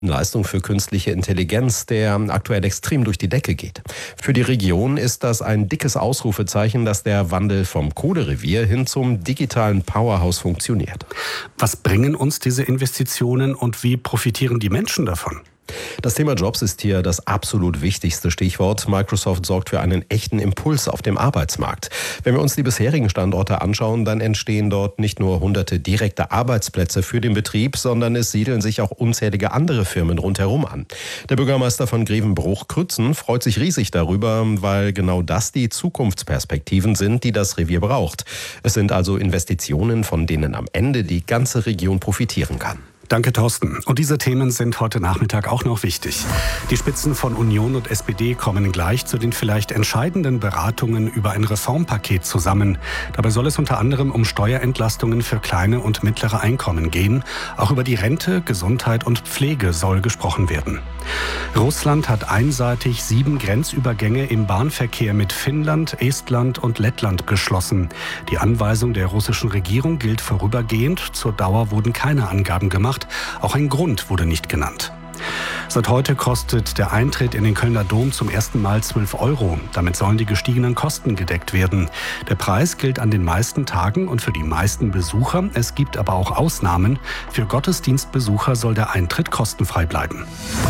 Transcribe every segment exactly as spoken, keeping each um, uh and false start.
Leistung für künstliche Intelligenz, der aktuell extrem durch die Decke geht. Für die Region ist das ein dickes Ausrufezeichen, dass der Wandel vom Kohlerevier hin zum digitalen Powerhouse funktioniert. Was bringen uns diese Investitionen und wie profitieren die Menschen davon? Das Thema Jobs ist hier das absolut wichtigste Stichwort. Microsoft sorgt für einen echten Impuls auf dem Arbeitsmarkt. Wenn wir uns die bisherigen Standorte anschauen, dann entstehen dort nicht nur hunderte direkte Arbeitsplätze für den Betrieb, sondern es siedeln sich auch unzählige andere Firmen rundherum an. Der Bürgermeister von Grevenbruch-Krützen freut sich riesig darüber, weil genau das die Zukunftsperspektiven sind, die das Revier braucht. Es sind also Investitionen, von denen am Ende die ganze Region profitieren kann. Danke, Thorsten. Und diese Themen sind heute Nachmittag auch noch wichtig. Die Spitzen von Union und S P D kommen gleich zu den vielleicht entscheidenden Beratungen über ein Reformpaket zusammen. Dabei soll es unter anderem um Steuerentlastungen für kleine und mittlere Einkommen gehen. Auch über die Rente, Gesundheit und Pflege soll gesprochen werden. Russland hat einseitig sieben Grenzübergänge im Bahnverkehr mit Finnland, Estland und Lettland geschlossen. Die Anweisung der russischen Regierung gilt vorübergehend. Zur Dauer wurden keine Angaben gemacht. Auch ein Grund wurde nicht genannt. Seit heute kostet der Eintritt in den Kölner Dom zum ersten Mal zwölf Euro. Damit sollen die gestiegenen Kosten gedeckt werden. Der Preis gilt an den meisten Tagen und für die meisten Besucher. Es gibt aber auch Ausnahmen. Für Gottesdienstbesucher soll der Eintritt kostenfrei bleiben.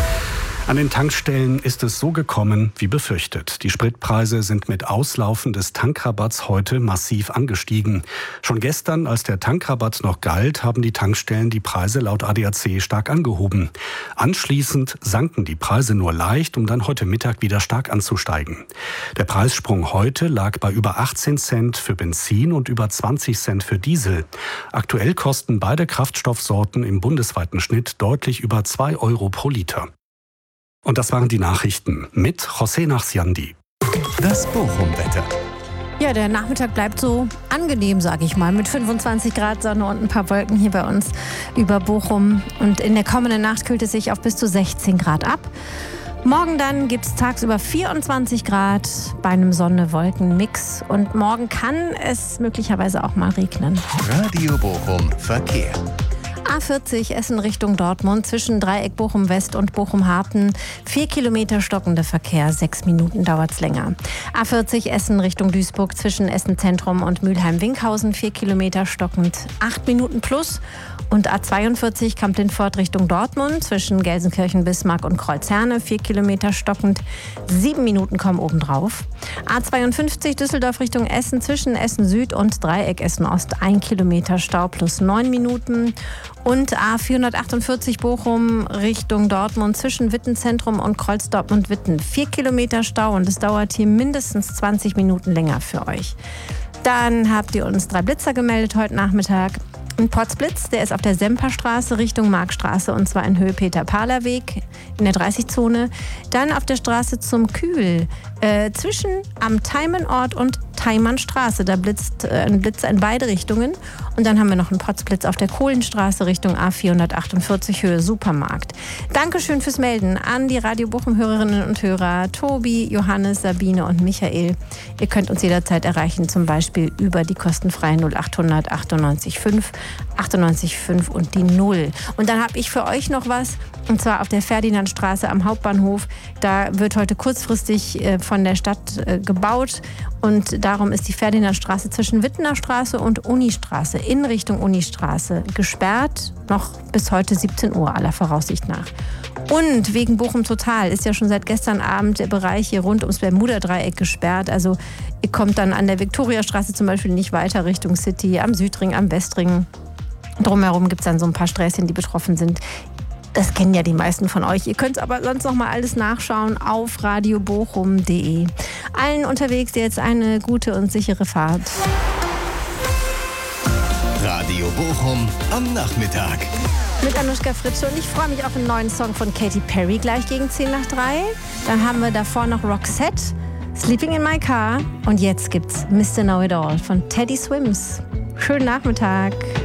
An den Tankstellen ist es so gekommen wie befürchtet. Die Spritpreise sind mit Auslaufen des Tankrabatts heute massiv angestiegen. Schon gestern, als der Tankrabatt noch galt, haben die Tankstellen die Preise laut A D A C stark angehoben. Anschließend sanken die Preise nur leicht, um dann heute Mittag wieder stark anzusteigen. Der Preissprung heute lag bei über achtzehn Cent für Benzin und über zwanzig Cent für Diesel. Aktuell kosten beide Kraftstoffsorten im bundesweiten Schnitt deutlich über zwei Euro pro Liter. Und das waren die Nachrichten mit José Nachsiandi. Das Bochum-Wetter. Ja, der Nachmittag bleibt so angenehm, sage ich mal, mit fünfundzwanzig Grad Sonne und ein paar Wolken hier bei uns über Bochum. Und in der kommenden Nacht kühlt es sich auf bis zu sechzehn Grad ab. Morgen dann gibt es tagsüber vierundzwanzig Grad bei einem Sonne-Wolken-Mix. Und morgen kann es möglicherweise auch mal regnen. Radio Bochum Verkehr. A vierzig Essen Richtung Dortmund zwischen Dreieck Bochum West und Bochum Harten. Vier Kilometer stockender Verkehr, sechs Minuten dauert's länger. A vierzig Essen Richtung Duisburg zwischen Essen Zentrum und Mülheim-Winkhausen. Vier Kilometer stockend, acht Minuten plus. Und A zweiundvierzig Kamp-Lindfort Richtung Dortmund zwischen Gelsenkirchen, Bismarck und Kreuzherne. Vier Kilometer stockend, sieben Minuten kommen obendrauf. A zweiundfünfzig Düsseldorf Richtung Essen zwischen Essen Süd und Dreieck Essen Ost. Ein Kilometer Stau plus neun Minuten. Und A vierhundertachtundvierzig Bochum Richtung Dortmund zwischen Wittenzentrum und Kreuz-Dortmund-Witten. Vier Kilometer Stau und es dauert hier mindestens zwanzig Minuten länger für euch. Dann habt ihr uns drei Blitzer gemeldet heute Nachmittag. Ein Potzblitz, der ist auf der Semperstraße Richtung Markstraße und zwar in Höhe Peter-Parler-Weg in der dreißig-Zone. Dann auf der Straße zum Kühl äh, zwischen am Teimenort und Teimannstraße. Da blitzt äh, ein Blitz in beide Richtungen. Und dann haben wir noch einen Potzblitz auf der Kohlenstraße Richtung A vierhundertachtundvierzig Höhe Supermarkt. Dankeschön fürs Melden an die Radio Bochum-Hörerinnen und Hörer Tobi, Johannes, Sabine und Michael. Ihr könnt uns jederzeit erreichen, zum Beispiel über die kostenfreie null achthundert achtundneunzig fünf, achtundneunzig fünf und die null. Und dann habe ich für euch noch was, und zwar auf der Ferdinandstraße am Hauptbahnhof. Da wird heute kurzfristig äh, von der Stadt äh, gebaut und darum ist die Ferdinandstraße zwischen Wittener Straße und Unistraße in Richtung Unistraße gesperrt, noch bis heute siebzehn Uhr aller Voraussicht nach. Und wegen Bochum Total ist ja schon seit gestern Abend der Bereich hier rund ums Bermuda-Dreieck gesperrt. Also ihr kommt dann an der Viktoriastraße zum Beispiel nicht weiter Richtung City, am Südring, am Westring. Drumherum gibt es dann so ein paar Sträßchen, die betroffen sind. Das kennen ja die meisten von euch. Ihr könnt aber sonst noch mal alles nachschauen auf radio bochum punkt de. Allen unterwegs jetzt eine gute und sichere Fahrt. Radio Bochum am Nachmittag. Mit Anushka Fritsche und ich freue mich auf einen neuen Song von Katy Perry gleich gegen zehn nach drei. Dann haben wir davor noch Roxette, Sleeping in My Car und jetzt gibt's Mister Know It All von Teddy Swims. Schönen Nachmittag.